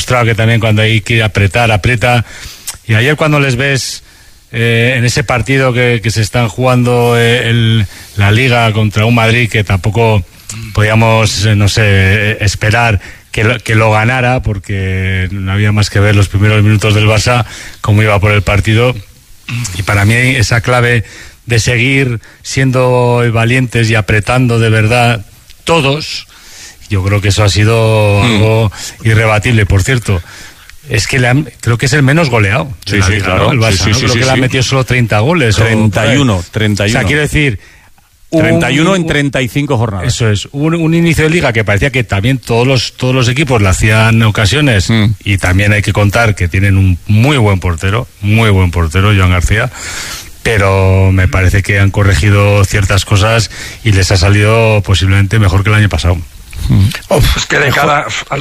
demostrado que también cuando hay que apretar, aprieta. Y ayer cuando les ves en ese partido que se están jugando la Liga contra un Madrid que tampoco podíamos, no sé, esperar que lo ganara, porque no había más que ver los primeros minutos del Barça, cómo iba por el partido. Y para mí esa clave de seguir siendo valientes y apretando de verdad todos, yo creo que eso ha sido algo irrebatible. Por cierto, es que creo que es el menos goleado. Sí, sí, claro. ¿no? El Barça, sí, ¿no? Creo que le han metido solo 30 goles. 31. O sea, quiero decir... 31 en 35 jornadas. Eso es, un inicio de liga que parecía que también todos los equipos le hacían ocasiones, y también hay que contar que tienen un muy buen portero, Joan García, pero me parece que han corregido ciertas cosas y les ha salido posiblemente mejor que el año pasado. Es que de cara al...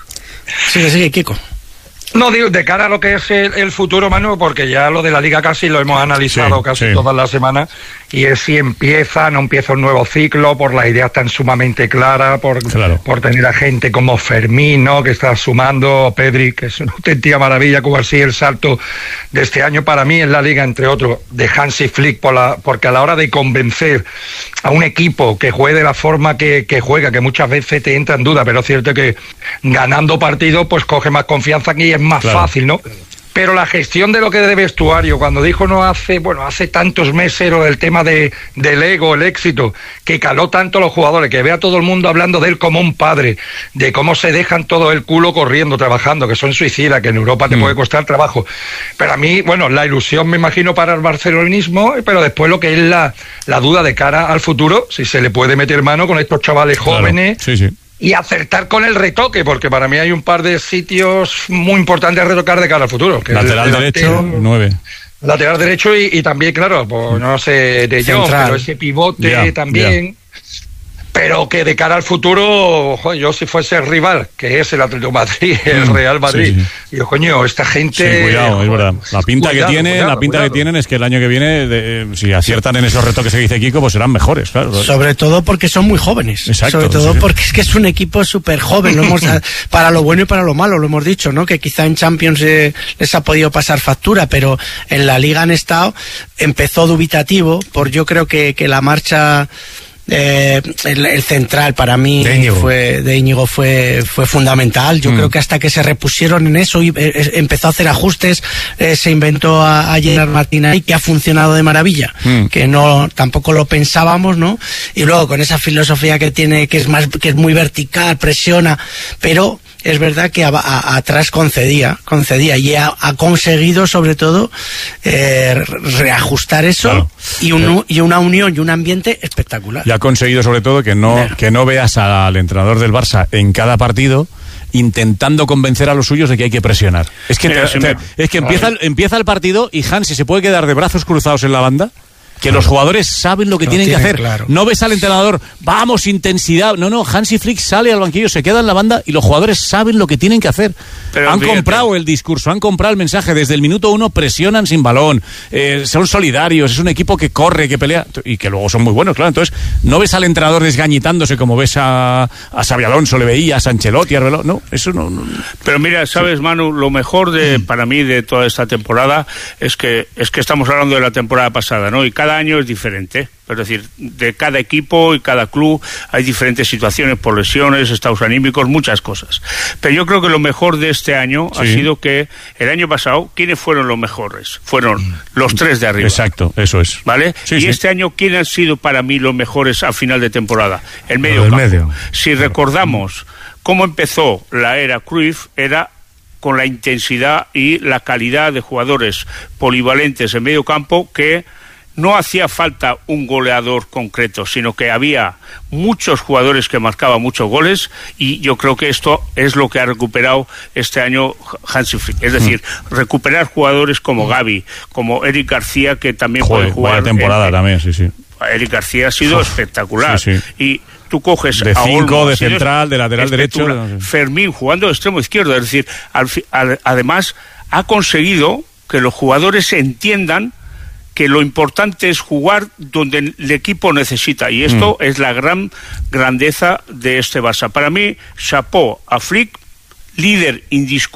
Sigue, Kiko. No, digo, de cara a lo que es el futuro, Manu, porque ya lo de la Liga casi lo hemos analizado todas las semanas, y es si no empieza un nuevo ciclo, por las ideas tan sumamente claras, por tener a gente como Fermín, ¿no?, que está sumando, Pedri, que es una auténtica maravilla, como así el salto de este año para mí en la Liga, entre otros, de Hansi Flick, porque a la hora de convencer a un equipo que juegue de la forma que juega, que muchas veces te entra en duda, pero es cierto que ganando partidos pues coge más confianza y es más fácil, ¿no? Pero la gestión de lo que de vestuario, cuando dijo hace tantos meses el tema del ego, el éxito, que caló tanto a los jugadores, que ve a todo el mundo hablando de él como un padre, de cómo se dejan todo el culo corriendo, trabajando, que son suicidas, que en Europa te puede costar trabajo. Pero a mí, la ilusión me imagino para el barcelonismo, pero después lo que es la duda de cara al futuro, si se le puede meter mano con estos chavales jóvenes. Sí. Y acertar con el retoque, porque para mí hay un par de sitios muy importantes a retocar de cara al futuro. Que lateral derecho, 9. Lateral derecho y también, claro, pues no sé, de Jong, pero ese pivote también. Pero que de cara al futuro, yo si fuese el rival, que es el Atlético de Madrid, el Real Madrid, yo, esta gente... Sí, cuidado, es verdad. La pinta que tienen es que el año que viene, si aciertan en esos retoques que dice Kiko, pues serán mejores, claro. Sobre todo porque son muy jóvenes. Exacto. Sobre todo porque es que es un equipo súper joven, para lo bueno y para lo malo, lo hemos dicho, ¿no? Que quizá en Champions les ha podido pasar factura, pero en la Liga empezó dubitativo, yo creo que la marcha... el central para mí de Íñigo fue fundamental. Yo creo que hasta que se repusieron en eso y empezó a hacer ajustes, se inventó a Gerard Martín ahí, que ha funcionado de maravilla, que tampoco lo pensábamos, ¿no? Y luego con esa filosofía que tiene, que es muy vertical, presiona, pero es verdad que atrás concedía y ha conseguido sobre todo reajustar eso, y una unión y un ambiente espectacular. Y ha conseguido sobre todo que no veas al entrenador del Barça en cada partido intentando convencer a los suyos de que hay que presionar. Es que empieza el partido y Hansi se puede quedar de brazos cruzados en la banda, que los jugadores saben lo que tienen que hacer. Claro. No ves al entrenador, vamos, intensidad. No, Hansi Flick sale al banquillo, se queda en la banda y los jugadores saben lo que tienen que hacer. Pero han comprado el discurso, han comprado el mensaje. Desde el minuto 1 presionan sin balón, son solidarios, es un equipo que corre, que pelea y que luego son muy buenos, claro. Entonces, no ves al entrenador desgañitándose como ves a Xabi Alonso, le veías a Ancelotti, a Arbeloa. No, eso no. Pero mira, sabes, Manu, lo mejor para mí de toda esta temporada es que estamos hablando de la temporada pasada, ¿no? Y cada año es diferente, es decir, de cada equipo y cada club hay diferentes situaciones por lesiones, estados anímicos, muchas cosas. Pero yo creo que lo mejor de este año ha sido que el año pasado, ¿quiénes fueron los mejores? Fueron los tres de arriba. Exacto, eso es. ¿Vale? Este año, ¿quiénes han sido para mí los mejores a final de temporada? El medio campo. Si recordamos cómo empezó la era Cruyff, era con la intensidad y la calidad de jugadores polivalentes en medio campo, que no hacía falta un goleador concreto, sino que había muchos jugadores que marcaban muchos goles, y yo creo que esto es lo que ha recuperado este año Hansi Flick. Es decir, recuperar jugadores como Gavi, como Eric García, que también puede jugar. Buena temporada también, sí. Eric García ha sido espectacular. Sí. Y tú coges de 5, de central, de lateral derecho. Fermín jugando de extremo izquierdo. Es decir, además ha conseguido que los jugadores entiendan que lo importante es jugar donde el equipo necesita, y esto es la gran grandeza de este Barça. Para mí, chapeau a Flick, líder indiscutible